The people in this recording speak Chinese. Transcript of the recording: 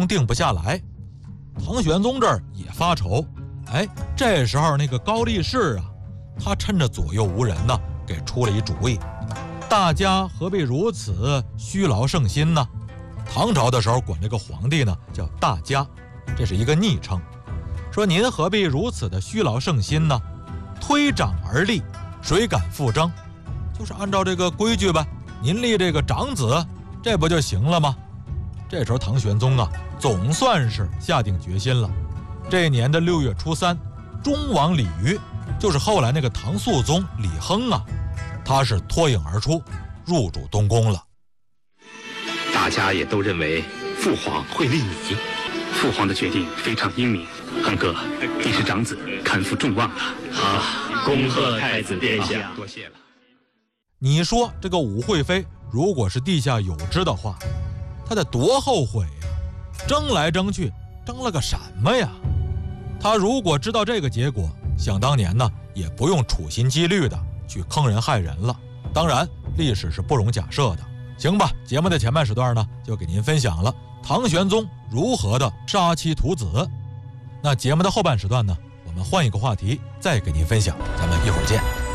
终定不下来。唐玄宗这儿也发愁，这时候那个高力士啊，他趁着左右无人呢，给出了一主意：大家何必如此虚劳圣心呢？唐朝的时候管这个皇帝呢叫大家，这是一个昵称，说您何必如此的虚劳圣心呢？推长而立，谁敢复争？就是按照这个规矩呗，您立这个长子，这不就行了吗？这时候唐玄宗啊，总算是下定决心了。这年的6月初3，忠王李煜，就是后来那个唐肃宗李亨啊，他是脱颖而出，入主东宫了。 大家也都认为父皇会立你，父皇的决定非常英明。亨哥，你是长子，堪负众望啊！ 恭贺太子殿下， 多谢了。 你说这个武惠妃，如果是地下有知的话，他得多后悔呀！争来争去，争了个什么呀？他如果知道这个结果，想当年呢，也不用处心积虑的去坑人害人了。当然，历史是不容假设的。行吧，节目的前半时段呢，就给您分享了唐玄宗如何的杀妻屠子。那节目的后半时段呢，我们换一个话题再给您分享，咱们一会儿见。